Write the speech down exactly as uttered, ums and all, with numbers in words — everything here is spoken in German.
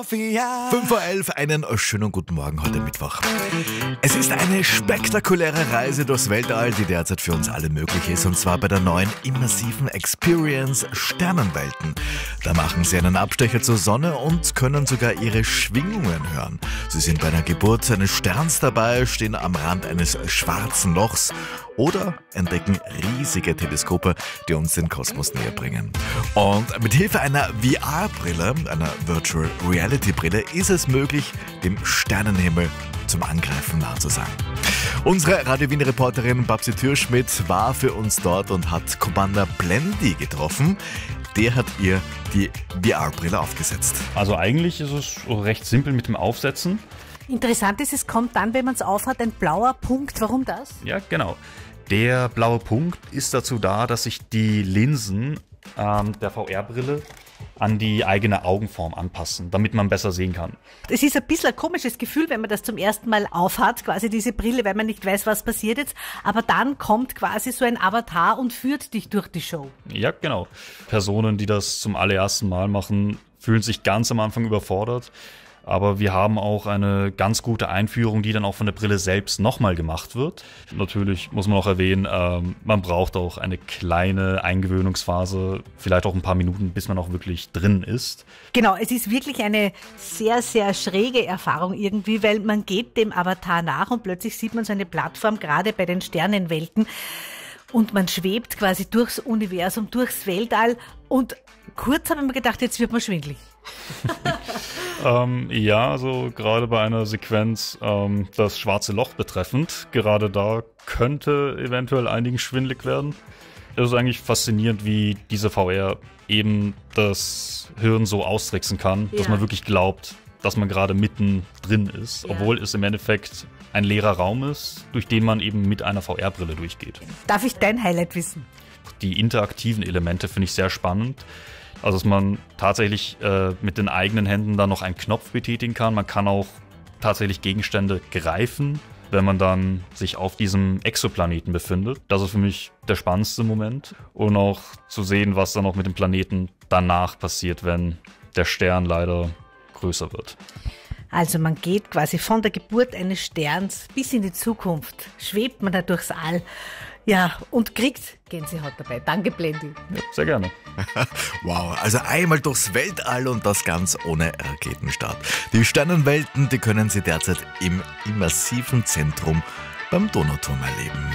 fünf vor elf, einen schönen guten Morgen heute Mittwoch. Es ist eine spektakuläre Reise durchs Weltall, die derzeit für uns alle möglich ist, und zwar bei der neuen immersiven Experience Sternenwelten. Da machen Sie einen Abstecher zur Sonne und können sogar ihre Schwingungen hören. Sie sind bei einer Geburt eines Sterns dabei, stehen am Rand eines schwarzen Lochs oder entdecken riesige Teleskope, die uns den Kosmos näher bringen. Und mit Hilfe einer V R-Brille, einer Virtual Reality-Brille, ist es möglich, dem Sternenhimmel zum Angreifen nah zu sein. Unsere Radio Wien-Reporterin Babsi Türschmidt war für uns dort und hat Commander Blendy getroffen. Der hat ihr die V R-Brille aufgesetzt. Also eigentlich ist es recht simpel mit dem Aufsetzen. Interessant ist, es kommt dann, wenn man es aufhat, ein blauer Punkt. Warum das? Ja, genau. Der blaue Punkt ist dazu da, dass sich die Linsen ähm, der V R-Brille an die eigene Augenform anpassen, damit man besser sehen kann. Es ist ein bisschen ein komisches Gefühl, wenn man das zum ersten Mal aufhat, quasi diese Brille, weil man nicht weiß, was passiert jetzt. Aber dann kommt quasi so ein Avatar und führt dich durch die Show. Ja, genau. Personen, die das zum allerersten Mal machen, fühlen sich ganz am Anfang überfordert. Aber wir haben auch eine ganz gute Einführung, die dann auch von der Brille selbst nochmal gemacht wird. Natürlich muss man auch erwähnen, ähm, man braucht auch eine kleine Eingewöhnungsphase, vielleicht auch ein paar Minuten, bis man auch wirklich drin ist. Genau, es ist wirklich eine sehr, sehr schräge Erfahrung irgendwie, weil man geht dem Avatar nach und plötzlich sieht man so eine Plattform, gerade bei den Sternenwelten. Und man schwebt quasi durchs Universum, durchs Weltall. Und kurz habe ich mir gedacht, jetzt wird man schwindelig. ähm, ja, also gerade bei einer Sequenz ähm, das schwarze Loch betreffend, gerade da könnte eventuell einigen schwindelig werden. Es ist eigentlich faszinierend, wie diese V R eben das Hirn so austricksen kann, ja, dass man wirklich glaubt, dass man gerade mitten drin ist, ja, obwohl es im Endeffekt ein leerer Raum ist, durch den man eben mit einer V R-Brille durchgeht. Darf ich dein Highlight wissen? Die interaktiven Elemente finde ich sehr spannend. Also dass man tatsächlich äh, mit den eigenen Händen dann noch einen Knopf betätigen kann. Man kann auch tatsächlich Gegenstände greifen, wenn man dann sich auf diesem Exoplaneten befindet. Das ist für mich der spannendste Moment. Und auch zu sehen, was dann auch mit dem Planeten danach passiert, wenn der Stern leider größer wird. Also man geht quasi von der Geburt eines Sterns bis in die Zukunft, schwebt man da durchs All, ja, und kriegt Gänsehaut dabei. Danke, Blendy. Ja, sehr gerne. Wow, also einmal durchs Weltall und das ganz ohne Raketenstart. Die Sternenwelten, die können Sie derzeit im immersiven Zentrum beim Donauturm erleben.